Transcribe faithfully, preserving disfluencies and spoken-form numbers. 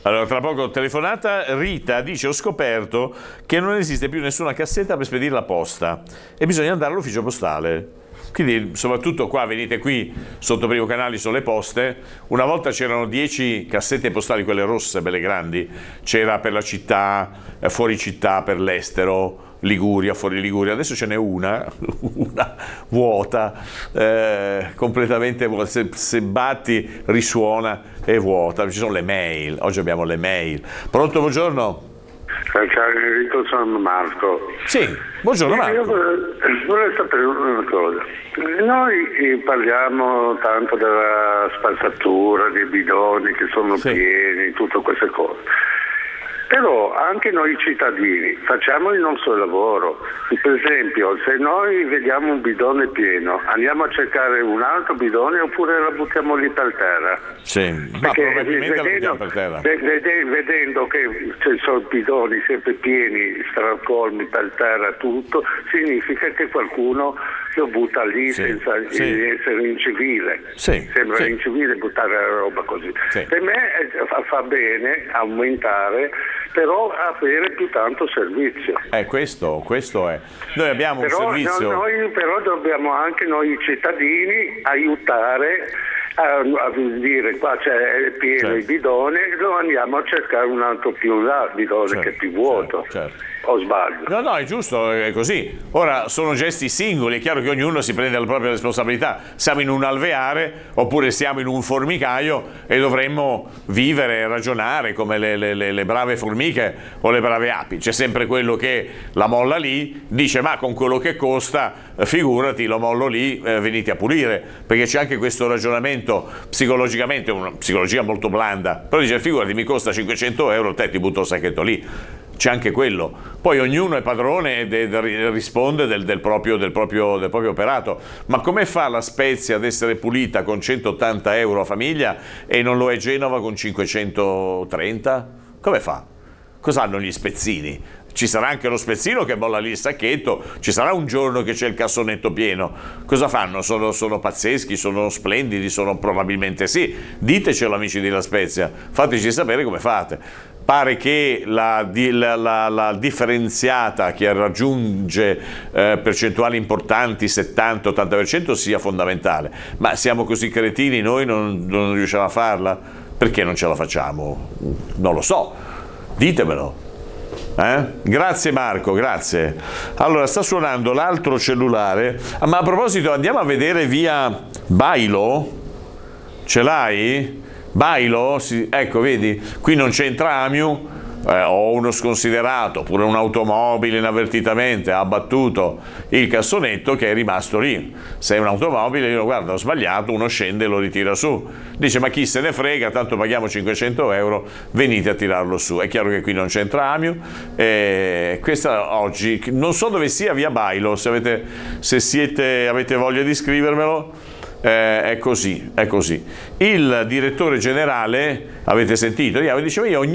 Allora, tra poco telefonata, Rita dice: ho scoperto che non esiste più nessuna cassetta per spedire la posta e bisogna andare all'ufficio postale. Quindi soprattutto qua, venite qui, sotto Primo Canale sono le poste. Una volta c'erano dieci cassette postali, quelle rosse, belle grandi, c'era per la città, fuori città, per l'estero, Liguria, fuori Liguria. Adesso ce n'è una, una vuota, eh, completamente vuota. Se, se batti risuona, è vuota. Ci sono le mail, oggi abbiamo le mail. Pronto, buongiorno? Ciao Enrico, sono Marco. Sì, buongiorno Marco. Io vorrei sapere una cosa. Noi parliamo tanto della spazzatura, dei bidoni che sono sì. pieni, tutte queste cose. Però anche noi cittadini facciamo il nostro lavoro. Per esempio, se noi vediamo un bidone pieno, andiamo a cercare un altro bidone oppure la buttiamo lì per terra? Sì, ma probabilmente la buttiamo per terra. Vedendo che ci sono bidoni sempre pieni, stracolmi per terra, tutto, significa che qualcuno lo butta lì sì, senza sì. essere incivile. Sì, Sembra sì. incivile buttare la roba così. Sì. Per me fa, fa bene aumentare, però avere più tanto servizio. Eh, questo, questo è. Noi abbiamo però, un servizio. No, noi però dobbiamo anche noi cittadini aiutare a, a dire qua c'è pieno certo. il bidone, lo andiamo a cercare un altro più là, bidone certo, che è più vuoto. Certo, certo. O sbaglio? No, no, è giusto, è così. Ora sono gesti singoli, è chiaro che ognuno si prende la propria responsabilità. Siamo in un alveare oppure siamo in un formicaio e dovremmo vivere e ragionare come le, le, le, le brave formiche o le brave api. C'è sempre quello che la molla lì, dice ma con quello che costa, figurati, lo mollo lì, eh, venite a pulire. Perché c'è anche questo ragionamento psicologicamente, una psicologia molto blanda, però dice figurati, mi costa cinquecento euro, te ti butto il sacchetto lì. C'è anche quello. Poi ognuno è padrone e de- de- risponde del, del, proprio, del, proprio, del proprio operato. Ma come fa la Spezia ad essere pulita con centottanta euro a famiglia e non lo è Genova con cinquecentotrenta? Come fa? Cosa hanno gli spezzini? Ci sarà anche lo spezzino che bolla lì il sacchetto, ci sarà un giorno che c'è il cassonetto pieno. Cosa fanno? Sono, sono pazzeschi, sono splendidi, sono probabilmente sì. Ditecelo amici di La Spezia, fateci sapere come fate. Pare che la, la, la, la differenziata che raggiunge eh, percentuali importanti, settanta ottanta per cento, sia fondamentale. Ma siamo così cretini, noi non, non riusciamo a farla? Perché non ce la facciamo? Non lo so, ditemelo. Eh? Grazie Marco, grazie. Allora, sta suonando l'altro cellulare. Ah, ma a proposito, andiamo a vedere via Bailo? Ce l'hai? Bailo? Sì, ecco, vedi, qui non c'entra Amiu, eh, o uno sconsiderato, oppure un'automobile inavvertitamente ha abbattuto il cassonetto che è rimasto lì. Se è un'automobile, io guarda, ho sbagliato, uno scende e lo ritira su. Dice, ma chi se ne frega, tanto paghiamo cinquecento euro, venite a tirarlo su. È chiaro che qui non c'entra Amiu. Eh, questa oggi, non so dove sia via Bailo, se, avete, se siete, avete voglia di scrivermelo. Eh, è così, è così. Il direttore generale, avete sentito, diceva io ogni